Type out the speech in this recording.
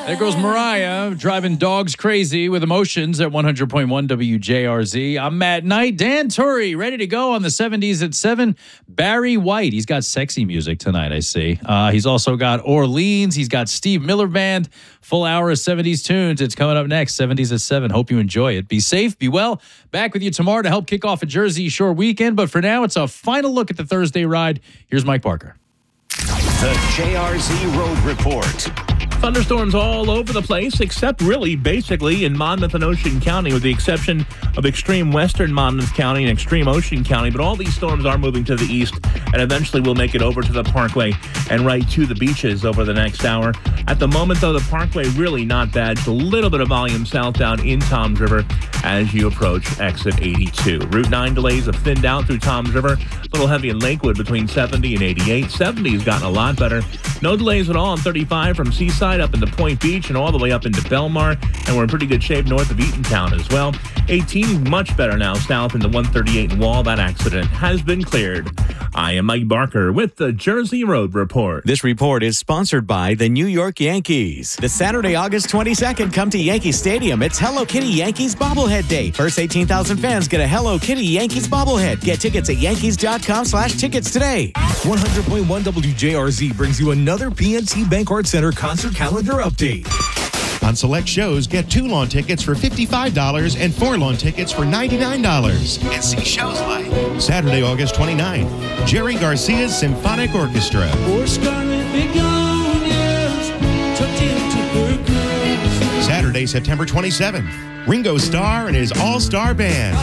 There goes Mariah, driving dogs crazy with emotions at 100.1 WJRZ. I'm Matt Knight. Dan Turry, ready to go on the 70s at 7. Barry White, he's got sexy music tonight, I see. He's also got Orleans. He's got Steve Miller Band. Full hour of 70s tunes. It's coming up next, 70s at 7. Hope you enjoy it. Be safe, be well. Back with you tomorrow to help kick off a Jersey Shore weekend. But for now, it's a final look at the Thursday ride. Here's Mike Parker. The JRZ Road Report. Thunderstorms all over the place, except really basically in Monmouth and Ocean County, with the exception of extreme western Monmouth County and extreme Ocean County. But all these storms are moving to the east and eventually will make it over to the Parkway and right to the beaches over the next hour. At the moment, though, the Parkway really not bad. Just a little bit of volume southbound in Toms River as you approach exit 82. Route 9 delays have thinned out through Toms River. A little heavy in Lakewood between 70 and 88. 70 has gotten a lot better. No delays at all on 35 from Seaside up into Point Beach and all the way up into Belmar, and we're in pretty good shape north of Eatontown as well. 18 much better now south into 138 and Wall. That accident has been cleared. I am Mike Barker with the Jersey Road Report. This report is sponsored by the New York Yankees. This Saturday, August 22nd, come to Yankee Stadium. It's Hello Kitty Yankees Bobblehead Day. First 18,000 fans get a Hello Kitty Yankees bobblehead. Get tickets at yankees.com/tickets today. 100.1 WJRZ brings you another PNC Bank Art Center concert calendar update. On select shows, get 2 lawn tickets for $55 and 4 lawn tickets for $99. And see shows like Saturday, August 29th, Jerry Garcia's Symphonic Orchestra. Saturday, September 27th, Ringo Starr and his All-Star Band.